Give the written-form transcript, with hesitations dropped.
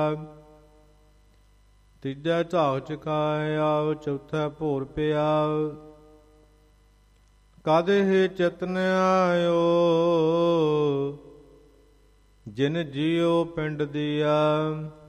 ਤੀਜਾ ਝਾਕ ਚਕਾਇਆ, ਚੌਥਾ ਭੋਰ ਪਿਆ। ਕਾਦੇ ਹੀ ਚਿਤਨ ਆਇਓ, ਜਿਨ ਜੀਉ ਪਿੰਡ ਦੀਆ।